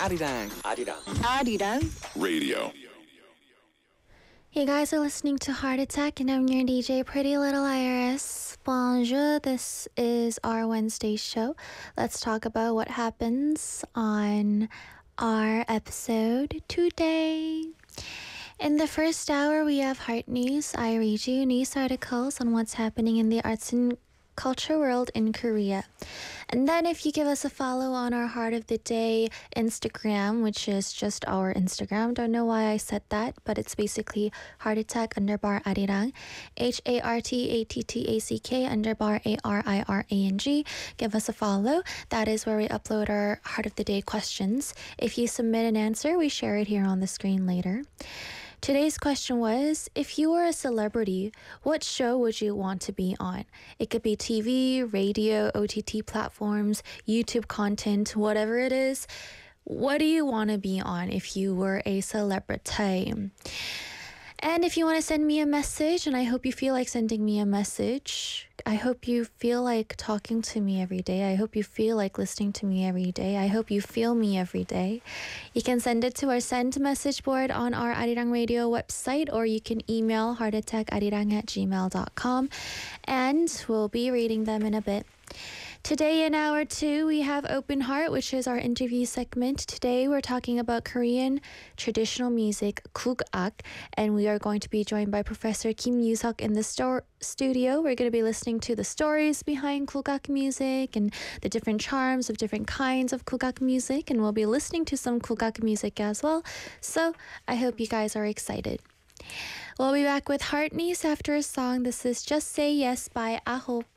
Arirang. Arirang Radio. You guys are listening to Heart Attack, and I'm your DJ, Pretty Little Iris. Bonjour, this is our Wednesday show. Let's talk about what happens on our episode today. In the first hour, we have Heart News. I read you news articles on what's happening in the arts and culture world in Korea. And then if you give us a follow on our Heart of the Day Instagram, which is just our Instagram, don't know why I said that, but it's basically Heart Attack _ Arirang, HARTATTACK _ ARIRANG. Give us a follow. That is where we upload our Heart of the Day questions. If you submit an answer, we share it here on the screen later. Today's question was, if you were a celebrity, what show would you want to be on? It could be TV, radio, OTT platforms, YouTube content, whatever it is. What do you want to be on if you were a celebrity? And if you want to send me a message, and I hope you feel like sending me a message, I hope you feel like talking to me every day. I hope you feel like listening to me every day. I hope you feel me every day. You can send it to our send message board on our Arirang Radio website, or you can email heartattackarirang@gmail.com, and we'll be reading them in a bit. Today in hour 2, we have Open Heart, which is our interview segment. Today we're talking about Korean traditional music, Kugak, and we are going to be joined by Professor Kim Yoo-seok in the studio. We're going to be listening to the stories behind Kugak music and the different charms of different kinds of Kugak music, and we'll be listening to some Kugak music as well. So I hope you guys are excited. We'll be back with Heart News after a song. This is Just Say Yes by Ahop.